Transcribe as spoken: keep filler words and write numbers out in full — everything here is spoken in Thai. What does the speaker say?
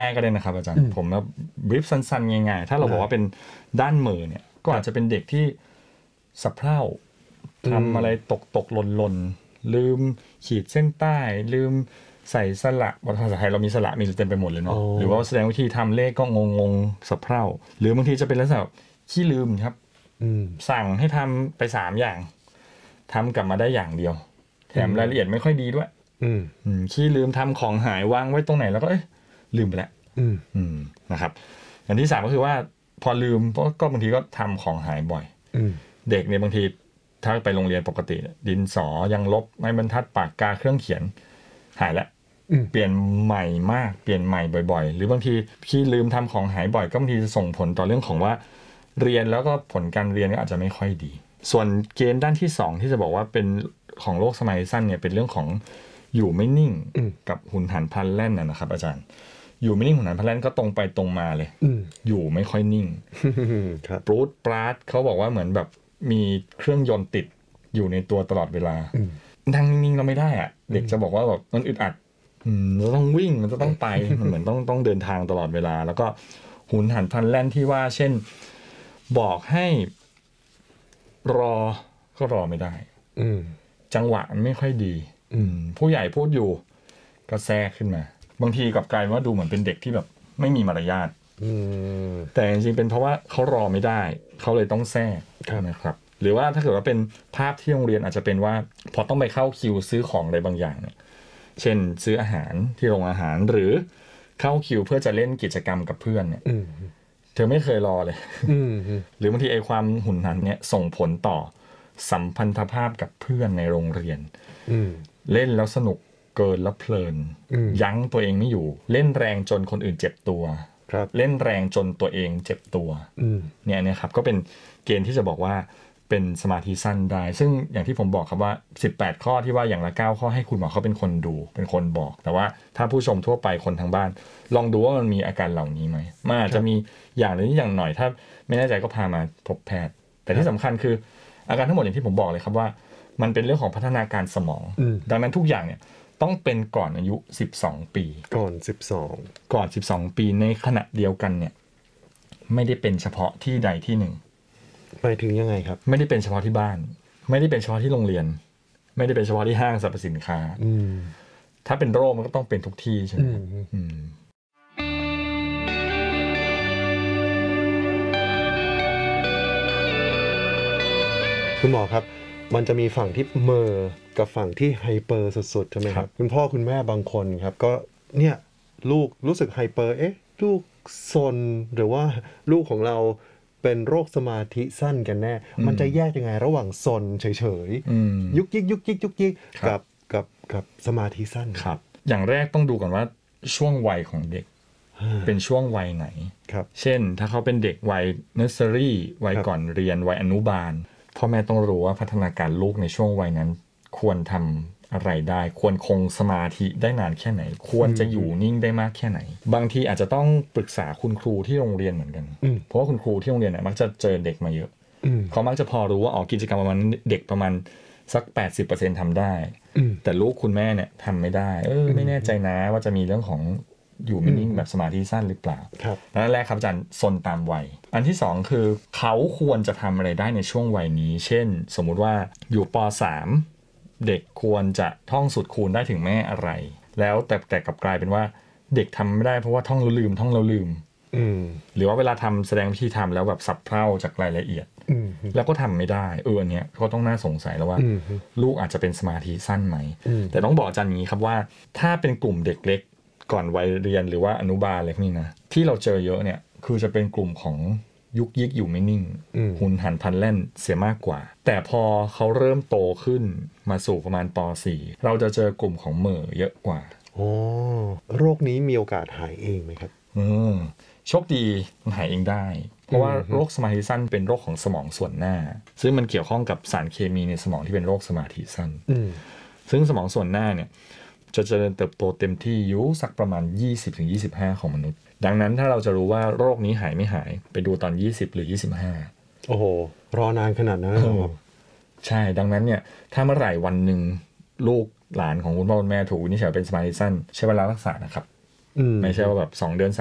ก็ได้นะครับอาจารย์ผมแบบบรีฟสั้นๆง่ายๆถ้าเราบอกว่าเป็นด้านมือเนี่ยก็อาจจะเป็นเด็กที่สะเพร่าทำอะไรตกตกหล่นหล่นลืมขีดเส้นใต้ลืมใส่สระภาษาไทยเรามีสระมีเต็มไปหมดเลยเนาะหรือว่าแสดงวิธีทำเลขก็งงงสะเพร่าหรือบางทีจะเป็นลักษณะขี้ลืมครับสั่งให้ทำไปสามอย่างทำกลับมาได้อย่างเดียวแถมรายละเอียดไม่ค่อยดีด้วยขี้ลืมทำของหายวางไว้ตรงไหนแล้วก็เอ้ยลืมไปแล้วนะครับอย่างที่สามก็คือว่าพอลืมก็บางทีก็ทำของหายบ่อยเด็กเนี่ยบางทีถ้าไปโรงเรียนปกติดินสอยังลบไม้บรรทัดปากกาเครื่องเขียนหายแล้วเปลี่ยนใหม่มากเปลี่ยนใหม่บ่อยๆหรือบางทีขี้ลืมทำของหายบ่อยก็บางทีจะส่งผลต่อเรื่องของว่าเรียนแล้วก็ผลการเรียนก็อาจจะไม่ค่อยดีส่วนเกณฑ์ด้านที่สองที่จะบอกว่าเป็นของโรคสมาธิสั้นเนี่ยเป็นเรื่องของอยู่ไม่นิ่งกับหุนหันพลันแล่นนะครับอาจารย์อยู่ไม่นิ่งหุนหันพลันแล่นก็ตรงไปตรงมาเลยอยู่ไม่ค่อยนิ่งปรูดปราดเขาบอกว่าเหมือนแบบมีเครื่องยนต์ติดอยู่ในตัวตลอดเวลานั่งนิ่งๆเราไม่ได้อะเด็กจะบอกว่าแบบมันอึดอัดมันต้องวิ่งมันจะต้องไปมันเหมือนต้องต้องเดินทางตลอดเวลาแล้วก็หุนหันพลันแล่นที่ว่าเช่นบอกให้รอก็รอไม่ได้จังหวะมันไม่ค่อยดีผู้ใหญ่พูดอยู่ก็แทรกขึ้นมาบางทีกลับกลายว่าดูเหมือนเป็นเด็กที่แบบไม่มีมารยาทแต่จริงๆเป็นเพราะว่าเขารอไม่ได้เขาเลยต้องแทรกนะครับหรือว่าถ้าเกิดว่าเป็นภาพที่โรงเรียนอาจจะเป็นว่าพอต้องไปเข้าคิวซื้อของอะไรบางอย่างเนี่ยเช่นซื้ออาหารที่โรงอาหารหรือเข้าคิวเพื่อจะเล่นกิจกรรมกับเพื่อนเนี่ยเธอไม่เคยรอเลยหรือบางทีไอ้ความหุนหันเนี่ยส่งผลต่อสัมพันธภาพกับเพื่อนในโรงเรียนเล่นแล้วสนุกเกินแล้วเพลินยั้งตัวเองไม่อยู่เล่นแรงจนคนอื่นเจ็บตัวเล่นแรงจนตัวเองเจ็บตัวเนี่ยนะครับก็เป็นเกณฑ์ที่จะบอกว่าเป็นสมาธิสั้นได้ซึ่งอย่างที่ผมบอกครับว่าสิบแปดข้อที่ว่าอย่างละเก้าข้อให้คุณหมอเขาเป็นคนดูเป็นคนบอกแต่ว่าถ้าผู้ชมทั่วไปคนทางบ้านลองดูว่ามันมีอาการเหล่านี้ไหมมันอาจจะมีอย่างหรืออย่างหน่อยถ้าไม่แน่ใจก็พามาพบแพทย์แต่ที่สำคัญคืออาการทั้งหมดอย่างที่ผมบอกเลยครับว่ามันเป็นเรื่องของพัฒนาการสมองดังนั้นทุกอย่างเนี่ยต้องเป็นก่อนอายุสิบสองปีก่อนสิบสองก่อนสิบสองปีในขณะเดียวกันเนี่ยไม่ได้เป็นเฉพาะที่ใดที่หนึ่งหมายถึงยังไงครับไม่ได้เป็นเฉพาะที่บ้านไม่ได้เป็นเฉพาะที่โรงเรียนไม่ได้เป็นเฉพาะที่ห้างสรรพสินค้าถ้าเป็นโรคมันก็ต้องเป็นทุกที่ใช่ไหมคุณหมอครับมันจะมีฝั่งที่เมอกับฝั่งที่ไฮเปอร์สุดๆใช่ไหมครับคุณพ่อคุณแม่บางคนครับก็เนี่ยลูกรู้สึกไฮเปอร์เอ๊ะลูกซนหรือว่าลูกของเราเป็นโรคสมาธิสั้นกันแน่มันจะแยกยังไงระหว่างซนเฉยๆยุกยิกยุกยิกยุกยิกกับกับกับสมาธิสั้นครับอย่างแรกต้องดูก่อนว่าช่วงวัยของเด็กเป็นช่วงวัยไหนเช่นถ้าเขาเป็นเด็กวัยเนอร์เซอรี่วัยก่อนเรียนวัยอนุบาลพ่อแม่ต้องรู้ว่าพัฒนาการลูกในช่วงวัยนั้นควรทำอะไรได้ควรคงสมาธิได้นานแค่ไหนควรจะอยู่นิ่งได้มากแค่ไหนบางทีอาจจะต้องปรึกษาคุณครูที่โรงเรียนเหมือนกันเพราะว่าคุณครูที่โรงเรียนเนี่ยมักจะเจอเด็กมาเยอะเขามักจะพอรู้ว่าอ๋อกิจกรรมประมาณเด็กประมาณสัก แปดสิบเปอร์เซ็นต์ ทำได้แต่ลูกคุณแม่เนี่ยทำไม่ได้เออไม่แน่ใจนะว่าจะมีเรื่องของอยู่ไม่นิ่งแบบสมาธิสั้นหรือเปล่านั่นแรกครับอาจารย์ซนตามวัยอันที่สองคือเขาควรจะทำอะไรได้ในช่วงวัยนี้เช่นสมมุติว่าอยู่ป.สาม เด็กควรจะท่องสูตรคูณได้ถึงแม่อะไรแล้วแต่แต่กลับกลายเป็นว่าเด็กทำไม่ได้เพราะว่าท่องแล้วลืมท่องแล้วลืมหรือว่าเวลาทำแสดงวิธีทำแล้วแบบสับเพร่าจากรายละเอียดแล้วก็ทำไม่ได้เอออันเนี้ยก็ต้องน่าสงสัยแล้วว่าลูกอาจจะเป็นสมาธิสั้นไหมแต่ต้องบอกอาจารย์นี้ครับว่าถ้าเป็นกลุ่มเด็กเล็กก่อนวัยเรียนหรือว่าอนุบาลอะไรพวกนี้นะที่เราเจอเยอะเนี่ยคือจะเป็นกลุ่มของยุกยิกอยู่ไม่นิ่งหุนหันพลันแล่นเสียมากกว่าแต่พอเขาเริ่มโตขึ้นมาสู่ประมาณป.สี่ เราจะเจอกลุ่มของเหม่อเยอะกว่าโอ้โรคนี้มีโอกาสหายเองไหมครับอืมโชคดีมันหายเองได้เพราะว่าโรคสมาธิสั้นเป็นโรคของสมองส่วนหน้าซึ่งมันเกี่ยวข้องกับสารเคมีในสมองที่เป็นโรคสมาธิสั้นซึ่งสมองส่วนหน้าเนี่ยจะเจริญเติบโตเต็มที่อยู่สักประมาณ ยี่สิบถึงยี่สิบห้า ของมนุษย์ดังนั้นถ้าเราจะรู้ว่าโรคนี้หายไม่หายไปดูตอนยี่สิบหรือยี่สิบห้าโอ้โหรอนานขนาดนั้นครับใช่ดังนั้นเนี่ยถ้าเมื่อไหร่วันหนึ่งลูกหลานของคุณพ่อคุณแม่ถูกวินิจฉัยเป็นสมาธิสั้นใช้เวลารักษานะครับอืมไม่ใช่ว่าแบบสองเดือน